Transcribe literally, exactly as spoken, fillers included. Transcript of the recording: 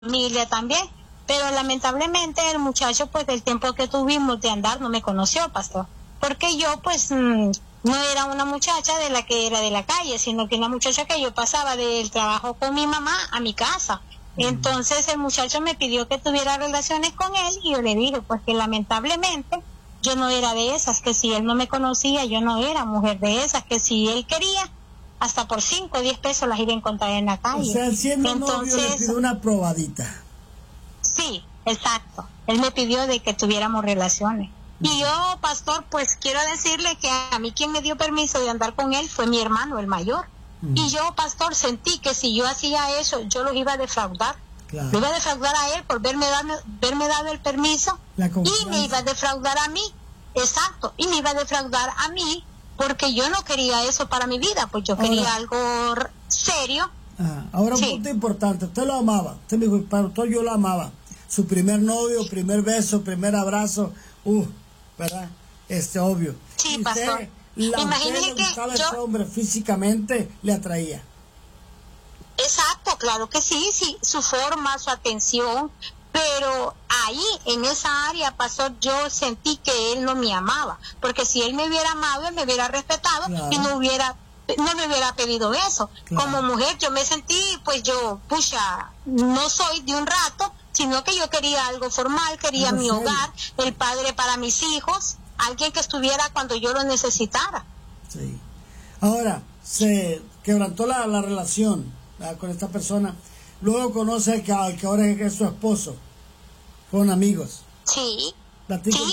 familia también. Pero lamentablemente el muchacho, pues del tiempo que tuvimos de andar, no me conoció, pastor. Porque yo, pues, mmm, no era una muchacha de la que era de la calle, sino que una muchacha que yo pasaba del trabajo con mi mamá a mi casa. Entonces el muchacho me pidió que tuviera relaciones con él y yo le dije, pues que lamentablemente yo no era de esas, que si él no me conocía, yo no era mujer de esas, que si él quería, hasta por cinco o diez pesos las iba a encontrar en la calle. O sea, siendo Entonces, novio le pidió una probadita. Sí, exacto. Él me pidió de que tuviéramos relaciones. Y yo, pastor, pues quiero decirle que a mí quien me dio permiso de andar con él fue mi hermano, el mayor. Uh-huh. Y yo, pastor, sentí que si yo hacía eso, yo lo iba a defraudar. Claro. Lo iba a defraudar a él por verme, darme, verme dado el permiso. Y me iba a defraudar a mí. Exacto. Y me iba a defraudar a mí porque yo no quería eso para mi vida. Pues yo ahora, quería algo serio. Ah, ahora sí. Un punto importante. Usted lo amaba. Usted me dijo, para usted yo lo amaba. Su primer novio, primer beso, primer abrazo. Uh, ¿verdad? Este, obvio. Sí, y usted, pastor. La Imagínese que yo... ese hombre físicamente le atraía. Exacto, claro que sí, sí, su forma, su atención, pero ahí, en esa área, pastor, yo sentí que él no me amaba, porque si él me hubiera amado, él me hubiera respetado, claro. Y no hubiera, no me hubiera pedido eso. Claro. Como mujer, yo me sentí, pues yo, pucha, no soy de un rato, sino que yo quería algo formal, quería no mi sé. hogar, el padre para mis hijos, alguien que estuviera cuando yo lo necesitara. Sí. Ahora, se quebrantó la, la relación ¿verdad? Con esta persona. Luego conoce que, que ahora es su esposo. Fueron amigos. Sí. Platíquenme. Sí.